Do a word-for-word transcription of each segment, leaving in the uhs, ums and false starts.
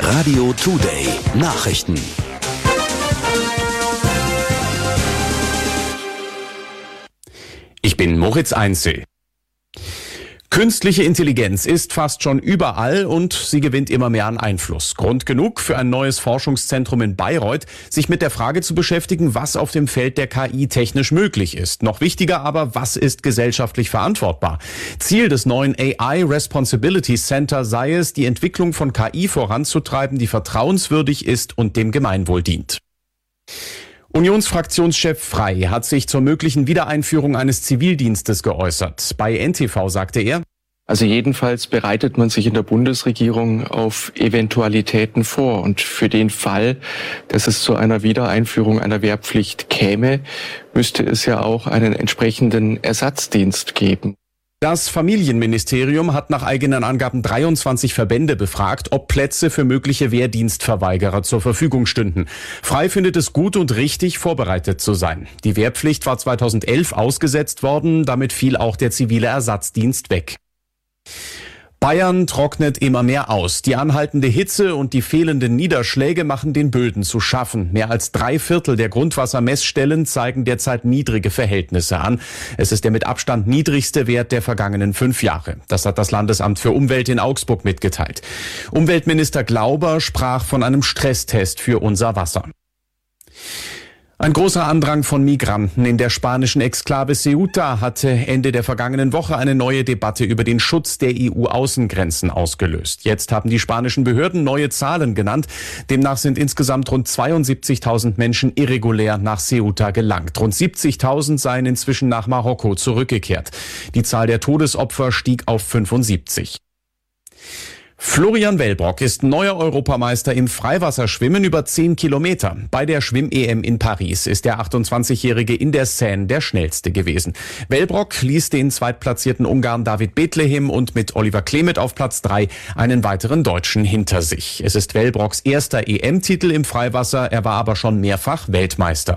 Radio Today Nachrichten. Ich bin Moritz Einzel. Künstliche Intelligenz ist fast schon überall und sie gewinnt immer mehr an Einfluss. Grund genug für ein neues Forschungszentrum in Bayreuth, sich mit der Frage zu beschäftigen, was auf dem Feld der K I technisch möglich ist. Noch wichtiger aber, was ist gesellschaftlich verantwortbar? Ziel des neuen A I Responsibility Center sei es, die Entwicklung von K I voranzutreiben, die vertrauenswürdig ist und dem Gemeinwohl dient. Unionsfraktionschef Frey hat sich zur möglichen Wiedereinführung eines Zivildienstes geäußert. Bei N T V sagte er: Also jedenfalls bereitet man sich in der Bundesregierung auf Eventualitäten vor. Und für den Fall, dass es zu einer Wiedereinführung einer Wehrpflicht käme, müsste es ja auch einen entsprechenden Ersatzdienst geben. Das Familienministerium hat nach eigenen Angaben dreiundzwanzig Verbände befragt, ob Plätze für mögliche Wehrdienstverweigerer zur Verfügung stünden. Frey findet es gut und richtig, vorbereitet zu sein. Die Wehrpflicht war zweitausendelf ausgesetzt worden, damit fiel auch der zivile Ersatzdienst weg. Bayern trocknet immer mehr aus. Die anhaltende Hitze und die fehlenden Niederschläge machen den Böden zu schaffen. Mehr als drei Viertel der Grundwassermessstellen zeigen derzeit niedrige Verhältnisse an. Es ist der mit Abstand niedrigste Wert der vergangenen fünf Jahre. Das hat das Landesamt für Umwelt in Augsburg mitgeteilt. Umweltminister Glauber sprach von einem Stresstest für unser Wasser. Ein großer Andrang von Migranten in der spanischen Exklave Ceuta hatte Ende der vergangenen Woche eine neue Debatte über den Schutz der E U-Außengrenzen ausgelöst. Jetzt haben die spanischen Behörden neue Zahlen genannt. Demnach sind insgesamt rund zweiundsiebzigtausend Menschen irregulär nach Ceuta gelangt. Rund siebzigtausend seien inzwischen nach Marokko zurückgekehrt. Die Zahl der Todesopfer stieg auf fünfundsiebzig. Florian Wellbrock ist neuer Europameister im Freiwasserschwimmen über zehn Kilometer. Bei der Schwimm-E M in Paris ist der achtundzwanzigjährige in der Seine der schnellste gewesen. Wellbrock ließ den zweitplatzierten Ungarn David Bethlehem und mit Oliver Klemet auf Platz drei einen weiteren Deutschen hinter sich. Es ist Wellbrocks erster E M-Titel im Freiwasser, er war aber schon mehrfach Weltmeister.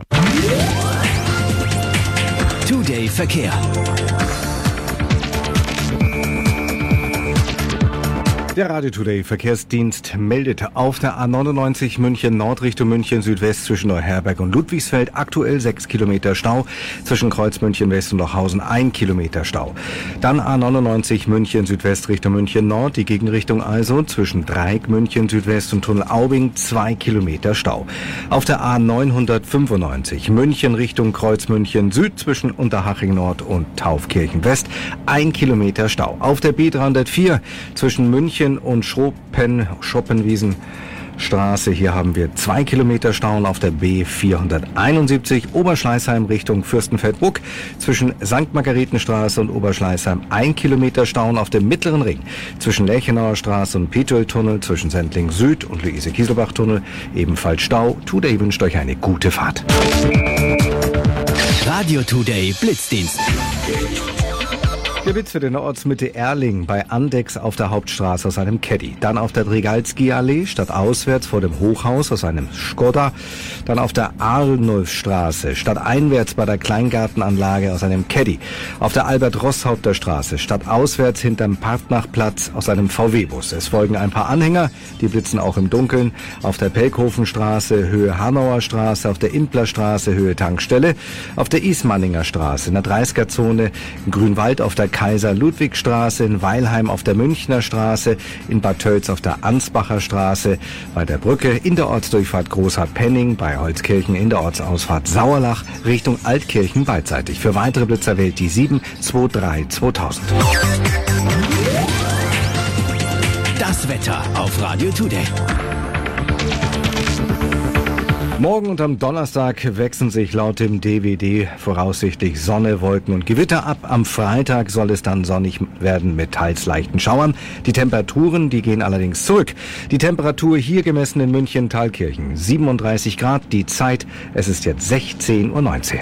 Today Verkehr. Der Radio Today Verkehrsdienst meldet auf der A neunundneunzig München Nord Richtung München Südwest zwischen Neuherberg und Ludwigsfeld aktuell sechs Kilometer Stau, zwischen Kreuz München West und Lochhausen ein Kilometer Stau. Dann A neunundneunzig München Südwest Richtung München Nord, die Gegenrichtung also zwischen Dreieck München Südwest und Tunnel Aubing zwei Kilometer Stau. Auf der A neunhundertfünfundneunzig München Richtung Kreuz München Süd zwischen Unterhaching Nord und Taufkirchen West ein Kilometer Stau. Auf der B dreihundertvier zwischen München und Schopen, Schoppenwiesenstraße. Hier haben wir zwei Kilometer Stau. Auf der B vierhunderteinundsiebzig Oberschleißheim Richtung Fürstenfeldbruck zwischen Sankt Margaretenstraße und Oberschleißheim ein Kilometer Stau. Auf dem Mittleren Ring zwischen Lerchenauer Straße und Petueltunnel zwischen Sendling Süd und Luise-Kieselbach-Tunnel ebenfalls Stau. Today wünscht euch eine gute Fahrt. Radio Today Blitzdienst. Der Blitz wird in der Ortsmitte Erling bei Andex auf der Hauptstraße aus einem Caddy. Dann auf der Dregalski-Allee stadtauswärts vor dem Hochhaus aus einem Skoda. Dann auf der Arnulfstraße stadteinwärts bei der Kleingartenanlage aus einem Caddy. Auf der Albert-Rosshaupter-Straße stadtauswärts hinterm Partnachplatz aus einem V W-Bus. Es folgen ein paar Anhänger, die blitzen auch im Dunkeln. Auf der Pelkhofenstraße Höhe Hanauer Straße, auf der Implerstraße Höhe Tankstelle. Auf der Ismaninger Straße in der dreißiger-Zone, in Grünwald auf der Kaiser-Ludwig-Straße, in Weilheim auf der Münchner Straße, in Bad Tölz auf der Ansbacher Straße, bei der Brücke in der Ortsdurchfahrt Großhardt-Penning, bei Holzkirchen in der Ortsausfahrt Sauerlach Richtung Altkirchen beidseitig. Für weitere Blitzer wählt die sieben zwei drei zweitausend. Das Wetter auf Radio Today. Morgen und am Donnerstag wechseln sich laut dem D W D voraussichtlich Sonne, Wolken und Gewitter ab. Am Freitag soll es dann sonnig werden mit teils leichten Schauern. Die Temperaturen, die gehen allerdings zurück. Die Temperatur hier gemessen in München-Thalkirchen siebenunddreißig Grad. Die Zeit, es ist jetzt sechzehn Uhr neunzehn.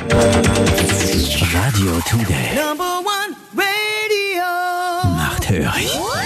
Radio Today. Number one Radio. Nachthörig.